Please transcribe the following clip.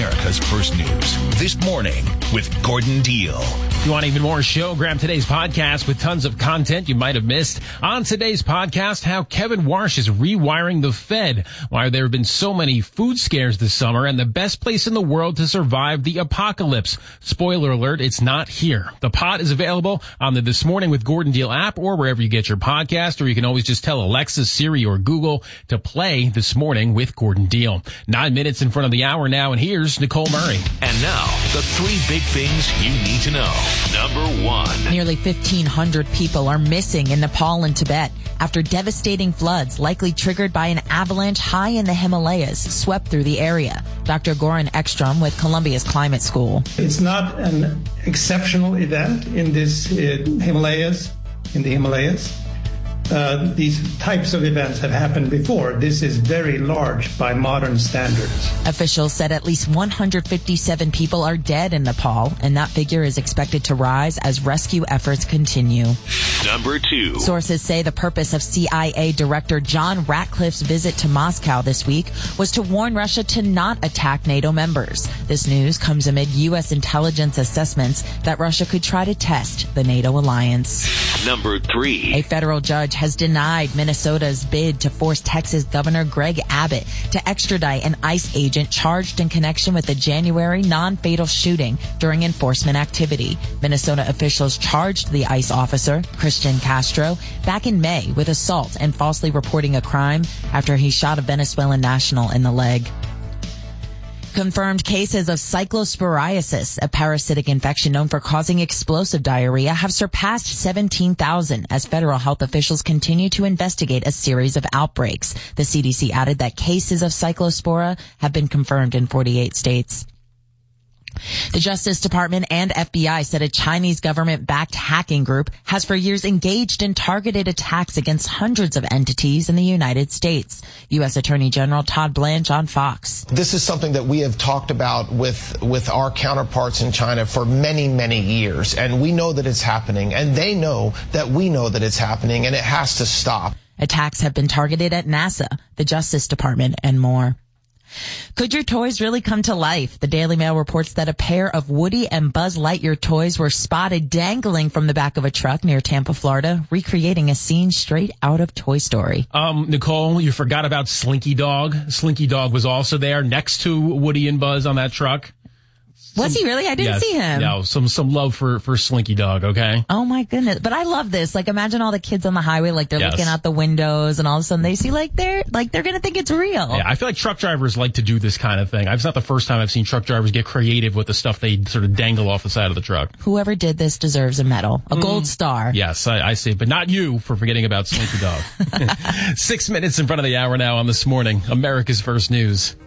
America's First News. This morning with Gordon Deal. If you want even more show, grab today's podcast with tons of content you might have missed. On today's podcast, how Kevin Warsh is rewiring the Fed, why there have been so many food scares this summer, and the best place in the world to survive the apocalypse. Spoiler alert, it's not here. The pod is available on the This Morning with Gordon Deal app or wherever you get your podcast, or you can always just tell Alexa, Siri, or Google to play This Morning with Gordon Deal. 9 minutes in front of the hour now, and here's Nicole Murray. And now, the 3 big things you need to know. Number 1. Nearly 1,500 people are missing in Nepal and Tibet after devastating floods, likely triggered by an avalanche high in the Himalayas, swept through the area. Dr. Goran Ekstrom with Columbia's Climate School. It's not an exceptional event in the Himalayas. These types of events have happened before. This is very large by modern standards. Officials said at least 157 people are dead in Nepal, and that figure is expected to rise as rescue efforts continue. Number 2. Sources say the purpose of CIA Director John Ratcliffe's visit to Moscow this week was to warn Russia to not attack NATO members. This news comes amid U.S. intelligence assessments that Russia could try to test the NATO alliance. Number 3. A federal judge has denied Minnesota's bid to force Texas Governor Greg Abbott to extradite an ICE agent charged in connection with the January non-fatal shooting during enforcement activity. Minnesota officials charged the ICE officer, Christian Castro, back in May with assault and falsely reporting a crime after he shot a Venezuelan national in the leg. Confirmed cases of cyclosporiasis, a parasitic infection known for causing explosive diarrhea, have surpassed 17,000 as federal health officials continue to investigate a series of outbreaks. The CDC added that cases of cyclospora have been confirmed in 48 states. The Justice Department and FBI said a Chinese government-backed hacking group has for years engaged in targeted attacks against hundreds of entities in the United States. U.S. Attorney General Todd Blanche on Fox. This is something that we have talked about with our counterparts in China for many, many years, and we know that it's happening, and they know that we know that it's happening, and it has to stop. Attacks have been targeted at NASA, the Justice Department, and more. Could your toys really come to life? The Daily Mail reports that a pair of Woody and Buzz Lightyear toys were spotted dangling from the back of a truck near Tampa, Florida, recreating a scene straight out of Toy Story. Nicole, you forgot about Slinky Dog. Slinky Dog was also there next to Woody and Buzz on that truck. Was he really? I didn't see him. No, some love for Slinky Dog, okay? Oh my goodness. But I love this. Like, imagine all the kids on the highway, like they're looking out the windows and all of a sudden they see they're gonna think it's real. Yeah, I feel like truck drivers like to do this kind of thing. It's not the first time I've seen truck drivers get creative with the stuff they sort of dangle off the side of the truck. Whoever did this deserves a medal. A gold star. Yes, I see. But not you for forgetting about Slinky Dog. 6 minutes in front of the hour now on This Morning, America's First News.